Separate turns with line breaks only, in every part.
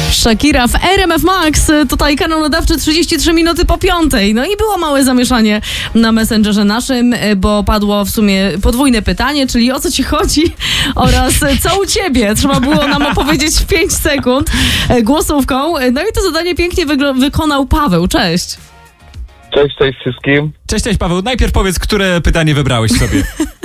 Shakira w RMF Max, tutaj kanał nadawczy 33 minuty po 5:00. No i było małe zamieszanie na Messengerze naszym, bo padło w sumie podwójne pytanie, czyli o co ci chodzi oraz co u ciebie. Trzeba było nam opowiedzieć w 5 sekund głosówką. No i to zadanie pięknie wykonał Paweł. Cześć.
Cześć wszystkim.
Cześć Paweł, najpierw powiedz, które pytanie wybrałeś sobie.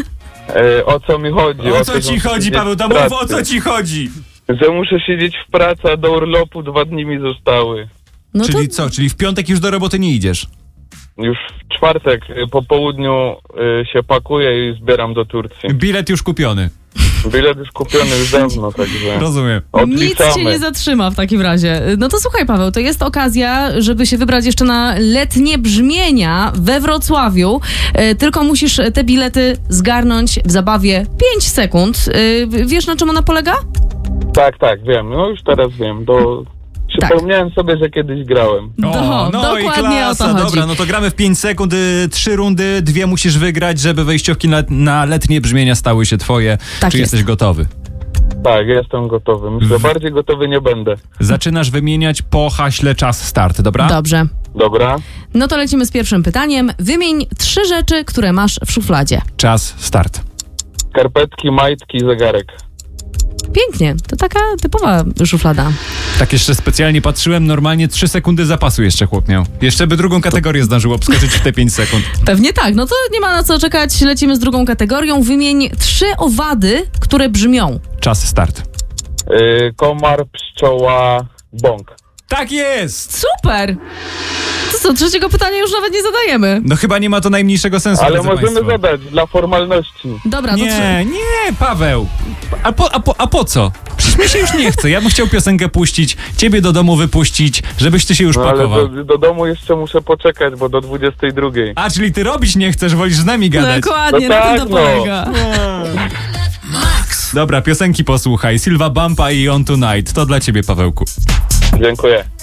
O co mi chodzi?
O co ci chodzi, Paweł? To mów, o co ci chodzi?
Że muszę siedzieć w pracy, a do urlopu 2 dni mi zostały.
No
Czyli
to...
co? Czyli w piątek już do roboty nie idziesz?
Już w czwartek po południu się pakuję i zbieram do Turcji.
Bilet już kupiony.
Bilet już kupiony już dawno, także...
Rozumiem.
Nic cię nie zatrzyma w takim razie. No to słuchaj, Paweł, to jest okazja, żeby się wybrać jeszcze na letnie brzmienia we Wrocławiu. Tylko musisz te bilety zgarnąć w zabawie 5 sekund. Wiesz, na czym ona polega?
Tak, wiem. No już teraz wiem. Przypomniałem sobie, że kiedyś grałem.
Dokładnie
i klasa,
o to chodzi.
Dobra, no to gramy w 5 sekund, 3 rundy, 2 musisz wygrać, żeby wejściówki na letnie brzmienia stały się twoje.
Tak
Czy
jest.
jesteś gotowy?
Tak, jestem gotowy. Myślę, bardziej gotowy nie będę.
Zaczynasz wymieniać po haśle czas start, dobra?
Dobrze.
Dobra.
No to lecimy z pierwszym pytaniem. Wymień 3 rzeczy, które masz w szufladzie.
Czas start.
Skarpetki, majtki, zegarek.
Pięknie, to taka typowa szuflada.
Tak jeszcze specjalnie patrzyłem, normalnie 3 sekundy zapasu jeszcze chłop miał. Jeszcze by drugą kategorię zdążył obskoczyć w te 5 sekund.
Pewnie tak, no to nie ma na co czekać, lecimy z drugą kategorią. Wymień 3 owady, które brzmią.
Czas start.
Komar, pszczoła, bąk.
Tak jest!
Super! To co, trzeciego pytania już nawet nie zadajemy.
No chyba nie ma to najmniejszego sensu.
Ale
drodzy
możemy
państwo.
zadać dla formalności.
Dobra, to
Nie, Paweł. A po co? Przecież mi się już nie chce. Ja bym chciał piosenkę puścić, ciebie do domu wypuścić, żebyś ty się już
No ale
pakował.
do domu jeszcze muszę poczekać, bo do 22.
A, czyli ty robić nie chcesz, wolisz z nami gadać.
Dokładnie,
No
na tym
tak,
to
no.
polega.
Dobra, piosenki posłuchaj. Silva Bumpa i On Tonight. To dla ciebie, Pawełku.
Dziękuję.